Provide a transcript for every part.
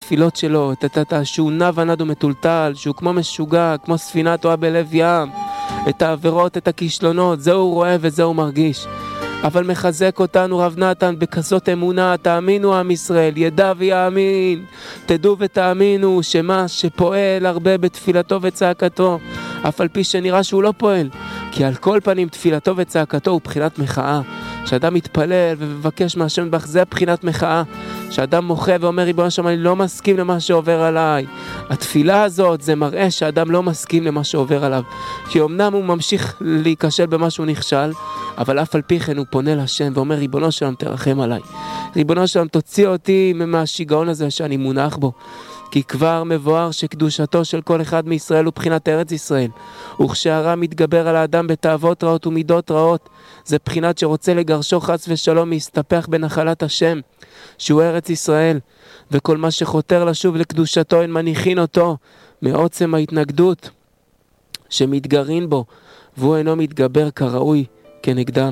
התפילות שלו, שהוא נע ונד ומטולטל, שהוא כמו משוגע, כמו ספינה טועה בלב ים, את העבירות, את הכישלונות, זה הוא רואה וזה הוא מרגיש. אבל מחזק אותנו רב נתן בכזאת אמונה, תאמינו עם ישראל, ידע ויאמין, תדעו ותאמינו שמה שפועל הרבה בתפילתו וצעקתו, אף על פי שנראה שהוא לא פועל, כי על כל פנים תפילתו וצעקתו הוא בחינת מחאה, שאדם מתפלל ומבקש מהשם יתברך, זה בחינת מחאה, שאדם מוחה ואומר ריבונו של עולם, אני לא מסכים למה שעובר עליי. התפילה הזאת זה מראה שאדם לא מסכים למה שעובר עליו, כי אמנם הוא ממשיך להיכשל במה שהוא נכשל, אבל אף על פי כן הוא פונה לשם ואומר ריבונו של עולם תרחם עליי, ריבונו של עולם תוציא אותי מהשיגעון הזה שאני מונח בו, כי כבר מבואר שקדושתו של כל אחד מישראל הוא בחינת ארץ ישראל, וכשהרע מתגבר על האדם בתאוות רעות ומידות רעות, זה בחינת שרוצה לגרשו חס ושלום להסתפח בנחלת השם שהוא ארץ ישראל, וכל מה שחותר לשוב לקדושתו אין מניחין אותו מעוצם ההתנגדות שמתגרין בו, והוא אינו מתגבר כראוי כנגדם.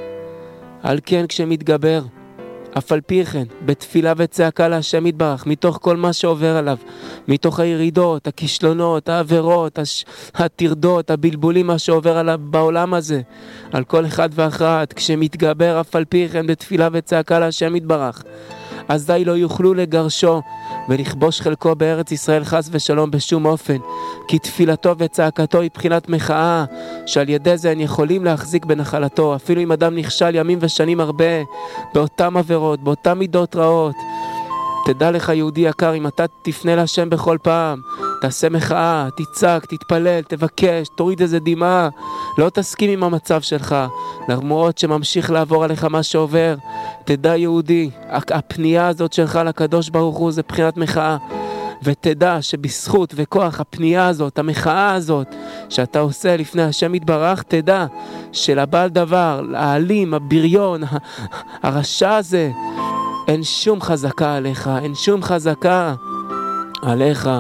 על כן כשמתגבר אף על פי כן בתפילה וצעקה להשם יתברך, מתוך כל מה שעובר עליו, מתוך הירידות, הכישלונות, העבירות, הטרדות, הבלבולים, מה שעובר עליו בעולם הזה, על כל אחד ואחת, כשמתגבר אף על פי כן בתפילה וצעקה להשם יתברך, אזי לא יוכלו לגרשו ולכבוש חלקו בארץ ישראל חס ושלום בשום אופן, כי תפילתו וצעקתו היא בחינת מחאה, שעל ידי זה הם יכולים להחזיק בנחלתו, אפילו אם אדם נכשל ימים ושנים הרבה באותם עבירות, באותם מידות רעות. תדע לך יהודי יקר, אם אתה תפנה להשם בכל פעם, תעשה מחאה, תצעק, תתפלל, תבקש, תוריד איזה דמעה, לא תסכים עם המצב שלך, למרות שממשיך לעבור עליך מה שעובר, תדע יהודי, הפנייה הזאת שלך לקדוש ברוך הוא זה בחינת מחאה, ותדע שבזכות וכוח הפנייה הזאת, המחאה הזאת שאתה עושה לפני השם יתברך, תדע שלבעל דבר, האלים, הבריון, הרשע הזה, אין שום חזקה עליך, אין שום חזקה עליך.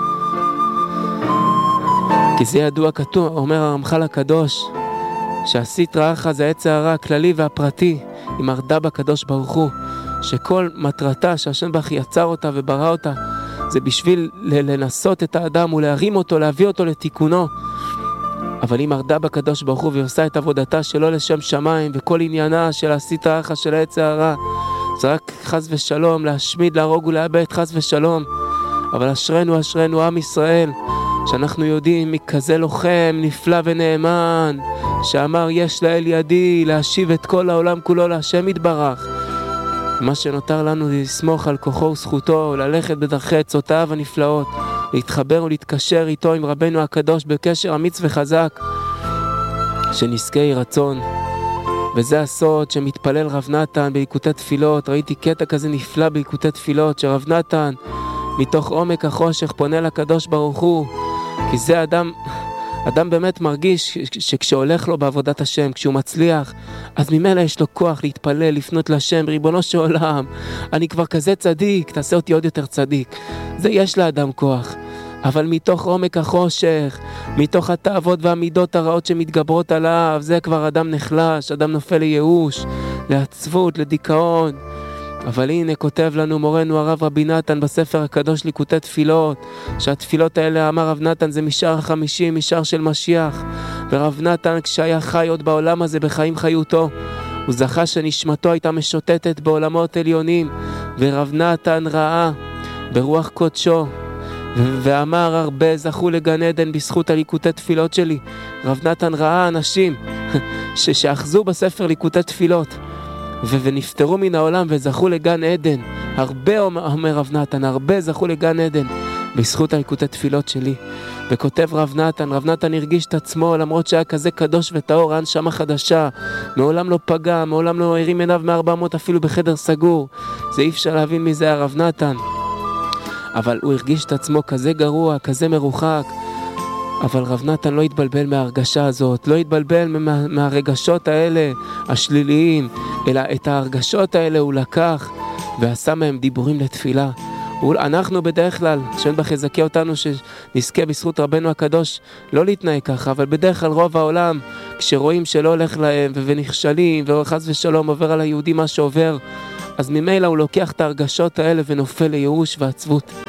כי זה ידוע כתוב, אומר הרמח"ל הקדוש, שהסטרא אחרא זה העץ הרע הכללי והפרטי, היא מרדה בקדוש ברוך הוא, שכל מטרתה שהשם יתברך יצר אותה וברא אותה, זה בשביל לנסות את האדם ולהרים אותו, להביא אותו לתיקונו. אבל היא מרדה בקדוש ברוך הוא ועושה את עבודתה שלא לשם שמיים, וכל עניינה של הסטרא אחרא של העץ הרע זה רק חס ושלום, להשמיד, להרוג ולאבד חס ושלום. אבל אשרנו אשרנו עם ישראל, שאנחנו יודעים מכזה לוחם נפלא ונאמן, שאמר יש לאל ידי להשיב את כל העולם כולו להשם יתברך. מה שנותר לנו זה לסמוך על כוחו וזכותו, ללכת בדרכי עצותיו הנפלאות, להתחבר ולהתקשר איתו עם רבנו הקדוש בקשר אמיץ וחזק, שנזכה יהי רצון. וזה הסוד שמתפלל רב נתן בליקוטי תפילות. ראיתי קטע כזה נפלא בליקוטי תפילות, שרב נתן מתוך עומק החושך פונה לקדוש ברוך הוא, כי זה אדם באמת מרגיש שכשהולך לו בעבודת השם, כשהוא מצליח, אז ממילא יש לו כוח להתפלל, לפנות לשם, ריבונו של עולם, אני כבר כזה צדיק, תעשה אותי עוד יותר צדיק. זה יש לאדם כוח. אבל מתוך עומק החושך, מתוך התאוות והמידות הרעות שמתגברות עליו, זה כבר אדם נחלש, אדם נופל לייאוש, לעצבות, לדיכאון. אבל הנה כותב לנו מורנו הרב רבי נתן בספר הקדוש ליקוטי תפילות, שהתפילות האלה אמר רב נתן זה משער 50, משער של משיח. ורב נתן כשהיה חי עוד בעולם הזה בחיים חיותו, הוא זכה שנשמתו הייתה משוטטת בעולמות עליונים, ורב נתן ראה ברוח קודשו ואמר הרבה זכו לגן עדן בזכות הליקוטי תפילות שלי. רב נתן ראה אנשים שאחזו בספר ליקוטי תפילות ונפטרו מן העולם וזכו לגן עדן. הרבה, אומר רב נתן, הרבה זכו לגן עדן בזכות הליקוטי תפילות שלי. וכותב רב נתן הרגיש את עצמו, למרות שהיה כזה קדוש וטהור, הנשמה חדשה, מעולם לא פגע, מעולם לא הרים עיניו מ-400 אפילו בחדר סגור. זה אי אפשר להבין מי זה הרב נתן, אבל הוא הרגיש את עצמו כזה גרוע, כזה מרוחק. אבל רב נתן לא התבלבל מההרגשה הזאת, לא התבלבל מהרגשות האלה השליליים, אלא את ההרגשות האלה הוא לקח ועשה מהם דיבורים לתפילה. אנחנו בדרך כלל, השם בחזקי אותנו שנזכה בזכות רבנו הקדוש לא להתנהג ככה, אבל בדרך כלל רוב העולם כשרואים שלא הולך להם ונכשלים וחס ושלום עובר על היהודי מה שעובר, אז ממילא הוא לוקח את ההרגשות האלה ונופל לייאוש ועצבות.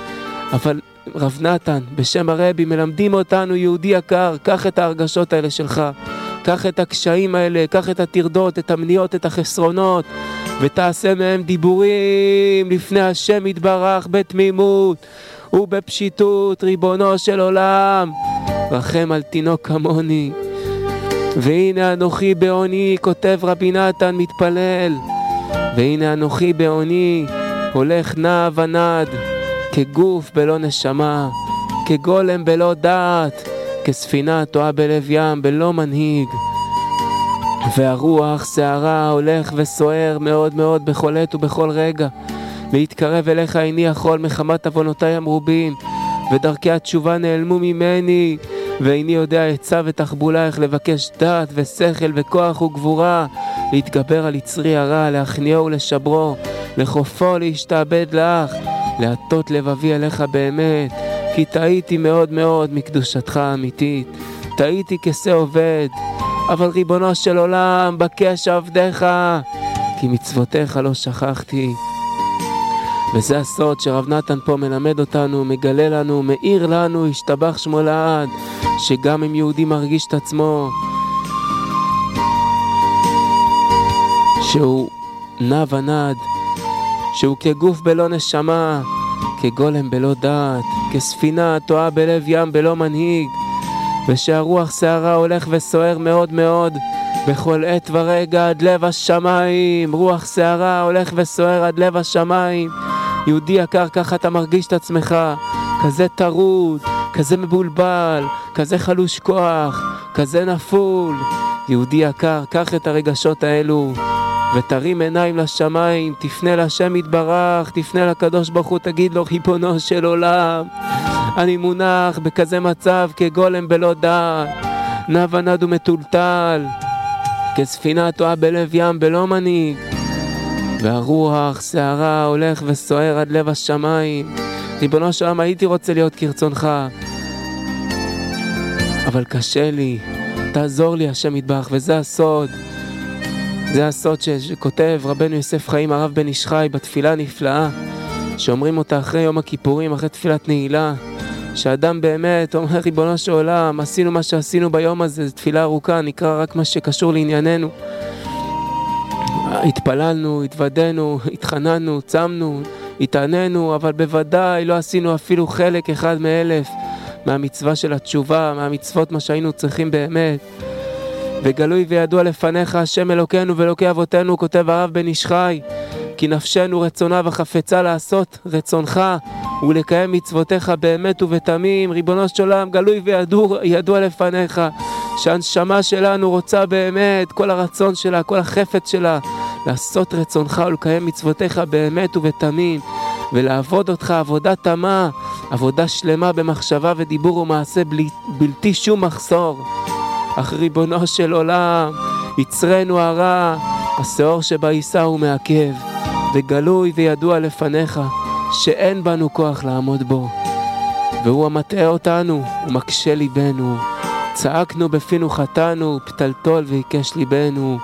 אבל רב נתן, בשם הרבי, מלמדים אותנו, יהודי יקר, קח את ההרגשות האלה שלך, קח את הקשיים האלה, קח את הטרדות, את המניעות, את החסרונות, ותעשה מהם דיבורים לפני השם יתברך בתמימות ובפשיטות. ריבונו של עולם, רחם על תינוק כמוני. והנה אנוכי בעוני, כותב רבי נתן, מתפלל, והנה אנוכי בעוני, הולך נע ונד, כגוף בלא נשמה, כגולם בלא דעת, כספינה טועה בלב ים בלא מנהיג. והרוח שערה הולך וסוער מאוד מאוד בכל עת ובכל רגע. להתקרב אליך איני יכול מחמת עוונותיי המרובים, ודרכי התשובה נעלמו ממני, ואיני יודע עצה ותחבולה איך לבקש דעת ושכל וכוח וגבורה, להתגבר על יצרי הרע, להכניעו ולשברו, לחופו להשתעבד לך, להטות לבבי אליך באמת, כי טעיתי מאוד מאוד מקדושתך האמיתית, טעיתי כשה עובד, אבל ריבונו של עולם, בקש עבדיך, כי מצוותיך לא שכחתי. וזה הסוד שרב נתן פה מלמד אותנו, מגלה לנו, מאיר לנו, השתבח שמו לעד, שגם אם יהודי מרגיש את עצמו שהוא נע ונד, שהוא כגוף בלא נשמה, כגולם בלא דעת, כספינה טועה בלב ים בלא מנהיג, ושהרוח שערה הולך וסוער מאוד מאוד בכל עת ורגע עד לב השמיים. רוח שערה הולך וסוער עד לב השמיים. יהודי יקר, ככה אתה מרגיש את עצמך, כזה טרוד, כזה מבולבל, כזה חלוש כוח, כזה נפול. יהודי יקר, קח את הרגשות האלו ותרים עיניים לשמיים, תפנה לשם יתברך, תפנה לקדוש ברוך הוא, תגיד לו, ריבונו של עולם, אני מונח בכזה מצב כגולם בלא דעת, נע ונד ומטולטל, כספינה טועה בלב ים בלא מנהיג, והרוח שערה הולך וסוער עד לב השמיים. ריבונו של עולם, הייתי רוצה להיות כרצונך, אבל קשה לי, תעזור לי השם יתברך. וזה הסוד, זה הסוד שכותב רבנו יוסף חיים הרב בן איש חי בתפילה נפלאה שאומרים אותה אחרי יום הכיפורים, אחרי תפילת נעילה, שאדם באמת אומר, ריבונו של עולם, עשינו מה שעשינו ביום הזה, זו תפילה ארוכה, נקרא רק מה שקשור לענייננו, התפללנו, התוודנו, התחננו, צמנו, התעננו, אבל בוודאי לא עשינו אפילו חלק אחד מאלף מהמצווה של התשובה, מהמצוות מה שהיינו צריכים באמת. וגלוי וידוע לפניך השם אלוקינו ואלוקי אבותינו, כותב הרב בן איש חי, כי נפשנו רצונה וחפצה לעשות רצונך ולקיים מצוותיך באמת ובתמים. ריבונו של עולם, גלוי וידוע לפניך שהנשמה שלנו רוצה באמת, כל הרצון שלה, כל החפץ שלה, לעשות רצונך ולקיים מצוותיך באמת ובתמים, ולעבוד אותך עבודה תמה, עבודה שלמה במחשבה ודיבור ומעשה בלתי שום מחסור. אך ריבונו של עולם, יצרנו הרע, השאור שבעיסה הוא מעכב, וגלוי וידוע לפניך שאין בנו כוח לעמוד בו, והוא המטעה אותנו ומקשה ליבנו, צעקנו בפינו חטאנו, פתלתול ויקש ליבנו.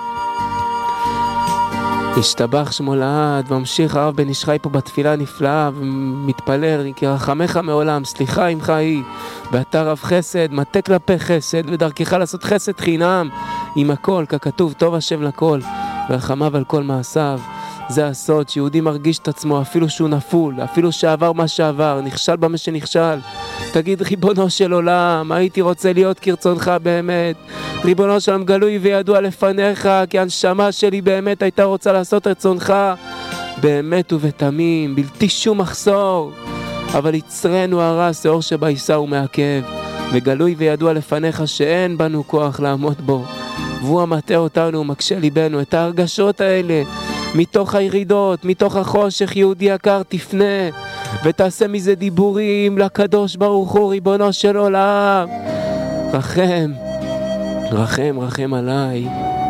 השתבח שמו לעד. וממשיך הרב בן איש חי פה בתפילה נפלאה ומתפלל, כי רחמך מעולם, סליחה עמך היא, ואתה רב חסד, מטה כלפי חסד, ודרכך לעשות חסד חינם עם הכל, ככתוב טוב השם לכל, ורחמיו על כל מעשיו. זה הסוד, שיהודי מרגיש את עצמו אפילו שהוא נפול, אפילו שעבר מה שעבר, נכשל במה שנכשל, תגיד, ריבונו של עולם, הייתי רוצה להיות כרצונך באמת. ריבונו של עולם, גלוי וידוע לפניך, כי הנשמה שלי באמת הייתה רוצה לעשות רצונך באמת ובתמים, בלתי שום מחסור, אבל יצרנו הרע, שאור שבעיסה הוא מעכב, וגלוי וידוע לפניך שאין בנו כוח לעמוד בו, והוא המטעה אותנו ומקשה ליבנו. את ההרגשות האלה מתוך הירידות, מתוך החושך, יהודי יקר, תפנה ותעשה מזה דיבורים לקדוש ברוך הוא, ריבונו של עולם, רחם, רחם, רחם עליי.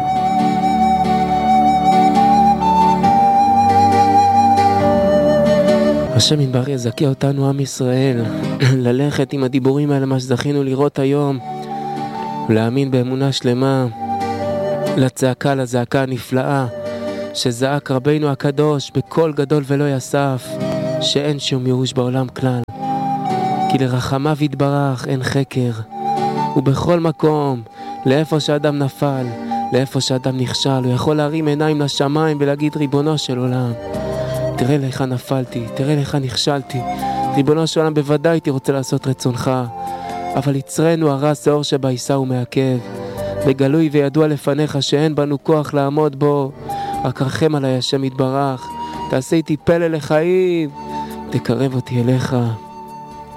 השם יתברך יזכה אותנו עם ישראל ללכת עם הדיבורים האלה מה שזכינו לראות היום, ולהאמין באמונה שלמה לצעקה, לזעקה הנפלאה שזעק רבינו הקדוש בקול גדול ולא יסף, שאין שום ייאוש בעולם כלל. כי לרחמיו יתברך אין חקר. ובכל מקום, לאיפה שאדם נפל, לאיפה שאדם נכשל, הוא יכול להרים עיניים לשמיים ולהגיד, ריבונו של עולם, תראה לך נפלתי, תראה לך נכשלתי. ריבונו של עולם, בוודאי הייתי רוצה לעשות רצונך, אבל יצרנו הרע שעור שבעיסה ומעכב. בגלוי וידוע לפניך שאין בנו כוח לעמוד בו. רק רחם עלי השם יתברך, תעשה איתי פלא לחיים, תקרב אותי אליך.